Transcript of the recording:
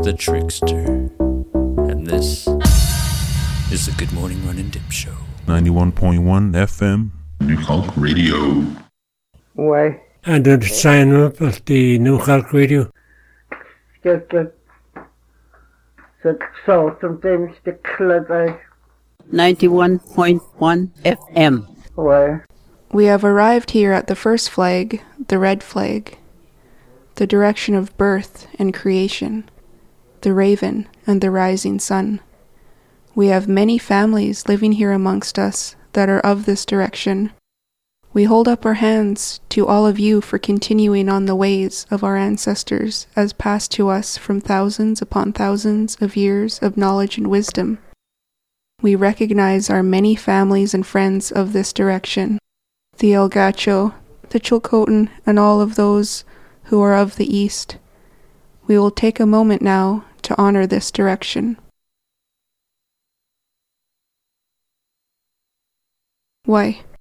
the Trickster, and this is the Good Morning Run and Dip Show. 91.1 FM. New Hulk Radio. Ouais. And then sign up at the New Hulk Radio. Just the salt sometimes the club 91.1 FM. Ouais. We have arrived here at the first flag, the red flag, the direction of birth and creation, the raven and the rising sun. We have many families living here amongst us that are of this direction. We hold up our hands to all of you for continuing on the ways of our ancestors as passed to us from thousands upon thousands of years of knowledge and wisdom. We recognize our many families and friends of this direction, the El Gacho, the Chilcotin, and all of those who are of the East. We will take a moment now to honor this direction. Why?